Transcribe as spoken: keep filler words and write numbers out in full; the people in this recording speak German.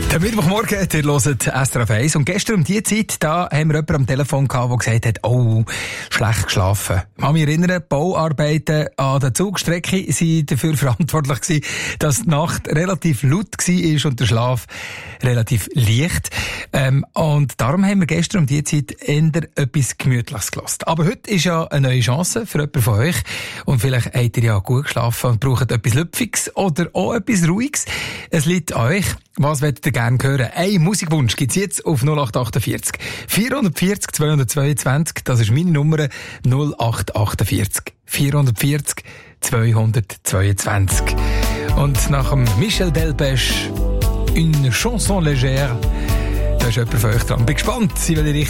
Der Mittwochmorgen, ihr hört S R F eins. Und gestern um diese Zeit, da haben wir jemanden am Telefon gehabt, der gesagt hat, oh, schlecht geschlafen. Ich kann mich erinnern, Bauarbeiten an der Zugstrecke waren dafür verantwortlich gewesen, dass die Nacht relativ laut war und der Schlaf relativ leicht. Ähm, und darum haben wir gestern um diese Zeit eher etwas Gemütliches gelassen. Aber heute ist ja eine neue Chance für jemanden von euch. Und vielleicht habt ihr ja gut geschlafen und braucht etwas Lüpfiges oder auch etwas Ruhiges. Es liegt an euch. Was wollt ihr gerne hören? Ein Musikwunsch gibt's jetzt auf null acht achtundvierzig vierhundertvierzig zweihundertzweiundzwanzig. Das ist meine Nummer null acht achtundvierzig vierhundertvierzig zweihundertzweiundzwanzig. Und nach dem Michel Delpech, une chanson légère, da ist jemand von euch dran. Bin gespannt, sie will die